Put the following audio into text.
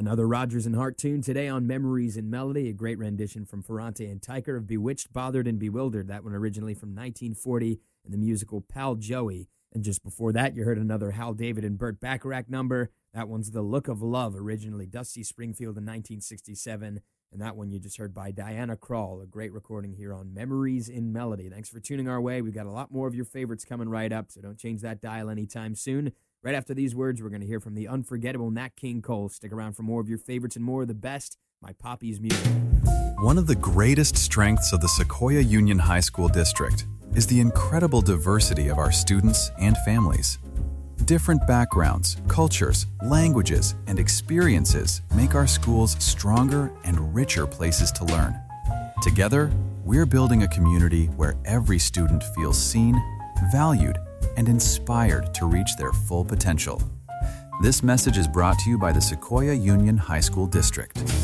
Another Rodgers and Hart tune today on Memories in Melody, a great rendition from Ferrante and Teicher of Bewitched, Bothered, and Bewildered. That one originally from 1940 in the musical Pal Joey. And just before that, you heard another Hal David and Burt Bacharach number. That one's The Look of Love, originally Dusty Springfield in 1967. And that one you just heard by Diana Krall, a great recording here on Memories in Melody. Thanks for tuning our way. We've got a lot more of your favorites coming right up, so don't change that dial anytime soon. Right after these words, we're going to hear from the unforgettable Nat King Cole. Stick around for more of your favorites and more of the best, My Poppy's Music. One of the greatest strengths of the Sequoia Union High School District is the incredible diversity of our students and families. Different backgrounds, cultures, languages, and experiences make our schools stronger and richer places to learn. Together, we're building a community where every student feels seen, valued, and inspired to reach their full potential. This message is brought to you by the Sequoia Union High School District.